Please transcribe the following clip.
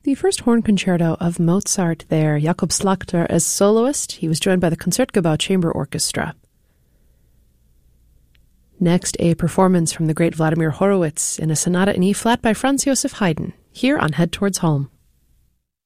the first horn concerto of Mozart there, Jakob Slachter as soloist. He was joined by the Concertgebouw Chamber Orchestra. Next, a performance from the great Vladimir Horowitz in a sonata in E-flat by Franz Joseph Haydn, here on Head Towards Home.